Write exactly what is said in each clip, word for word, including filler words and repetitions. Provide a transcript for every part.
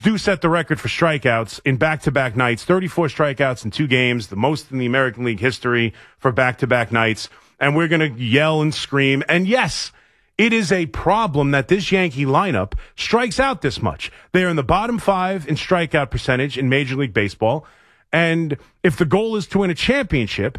do set the record for strikeouts in back-to-back nights, thirty-four strikeouts in two games, the most in the American League history for back-to-back nights. And we're going to yell and scream. And yes, it is a problem that this Yankee lineup strikes out this much. They are in the bottom five in strikeout percentage in Major League Baseball. And if the goal is to win a championship,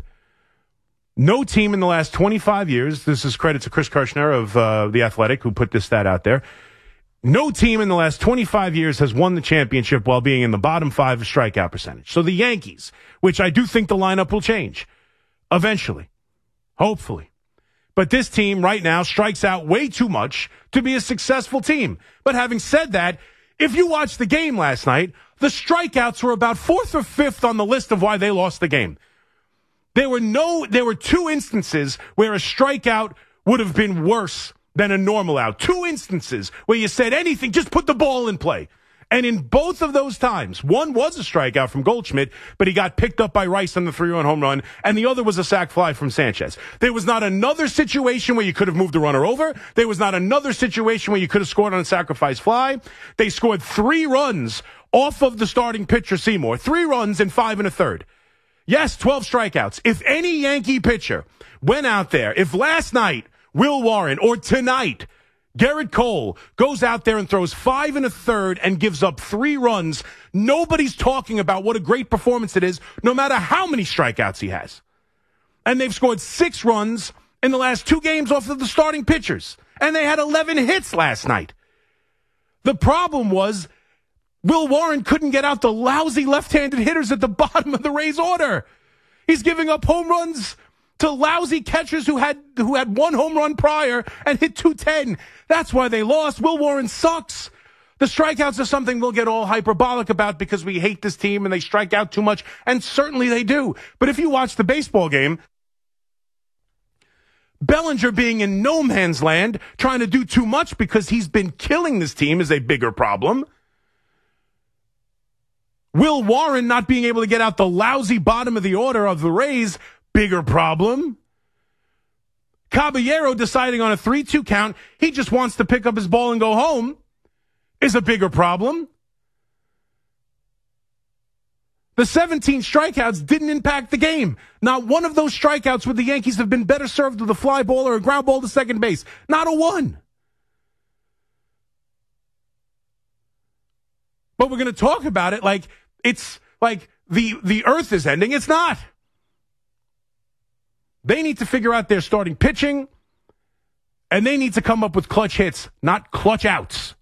no team in the last twenty-five years, this is credit to Chris Kirshner of uh, The Athletic, who put this stat out there, no team in the last twenty-five years has won the championship while being in the bottom five of strikeout percentage. So the Yankees, which I do think the lineup will change eventually, hopefully. But this team right now strikes out way too much to be a successful team. But having said that, if you watched the game last night, the strikeouts were about fourth or fifth on the list of why they lost the game. There were no, there were two instances where a strikeout would have been worse than a normal out. Two instances where you said anything, just put the ball in play. And in both of those times, one was a strikeout from Goldschmidt, but he got picked up by Rice on the three-run home run, and the other was a sac fly from Sanchez. There was not another situation where you could have moved the runner over. There was not another situation where you could have scored on a sacrifice fly. They scored three runs off of the starting pitcher, Seymour. Three runs and five and a third. Yes, twelve strikeouts. If any Yankee pitcher went out there, if last night Will Warren or tonight Garrett Cole goes out there and throws five and a third and gives up three runs, nobody's talking about what a great performance it is, no matter how many strikeouts he has. And they've scored six runs in the last two games off of the starting pitchers. And they had eleven hits last night. The problem was Will Warren couldn't get out the lousy left-handed hitters at the bottom of the Rays order. He's giving up home runs to lousy catchers who had who had one home run prior and hit two ten. That's why they lost. Will Warren sucks. The strikeouts are something we'll get all hyperbolic about because we hate this team and they strike out too much, and certainly they do. But if you watch the baseball game, Bellinger being in no man's land, trying to do too much because he's been killing this team is a bigger problem. Will Warren not being able to get out the lousy bottom of the order of the Rays, bigger problem. Caballero deciding on a three two count, he just wants to pick up his ball and go home, is a bigger problem. The seventeen strikeouts didn't impact the game. Not one of those strikeouts would the Yankees have been better served with a fly ball or a ground ball to second base. Not a one. But we're going to talk about it like it's like the, the earth is ending. It's not. They need to figure out their starting pitching, and they need to come up with clutch hits, not clutch outs.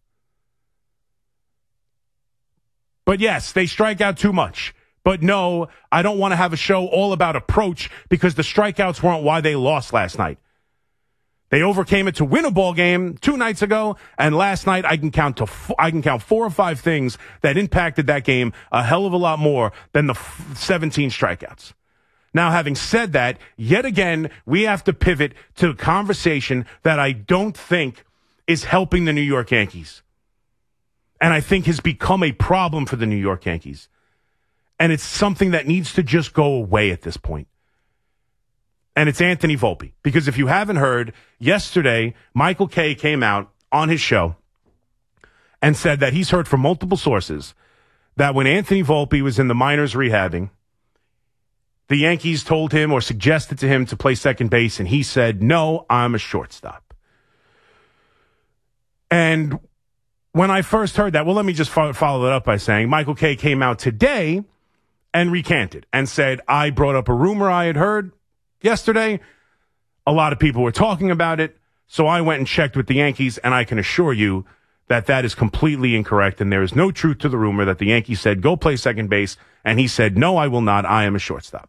But yes, they strike out too much. But no, I don't want to have a show all about approach because the strikeouts weren't why they lost last night. They overcame it to win a ball game two nights ago, and last night I can count to f- I can count four or five things that impacted that game a hell of a lot more than the f- seventeen strikeouts. Now, having said that, yet again, we have to pivot to a conversation that I don't think is helping the New York Yankees. And I think has become a problem for the New York Yankees. And it's something that needs to just go away at this point. And it's Anthony Volpe. Because if you haven't heard, yesterday, Michael Kay came out on his show and said that he's heard from multiple sources that when Anthony Volpe was in the minors rehabbing, the Yankees told him or suggested to him to play second base, and he said, no, I'm a shortstop. And when I first heard that, well, let me just follow, follow that up by saying Michael Kay came out today and recanted and said, I brought up a rumor I had heard yesterday. A lot of people were talking about it, so I went and checked with the Yankees, and I can assure you that that is completely incorrect, and there is no truth to the rumor that the Yankees said, go play second base, and he said, no, I will not. I am a shortstop.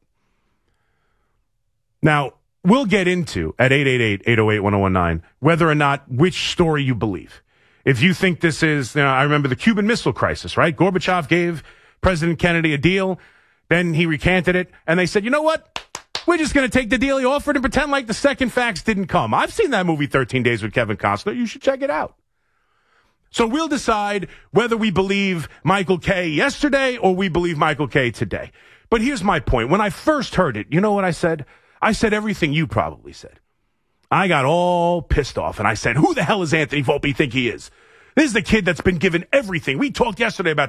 Now, we'll get into, at eight eight eight, eight oh eight, one oh one nine, whether or not which story you believe. If you think this is, you know, I remember the Cuban Missile Crisis, right? Gorbachev gave President Kennedy a deal, then he recanted it, and they said, you know what? We're just going to take the deal he offered and pretend like the second fax didn't come. I've seen that movie thirteen days with Kevin Costner. You should check it out. So we'll decide whether we believe Michael Kay yesterday or we believe Michael Kay today. But here's my point. When I first heard it, you know what I said? I said everything you probably said. I got all pissed off, and I said, who the hell does Anthony Volpe think he is? This is the kid that's been given everything. We talked yesterday about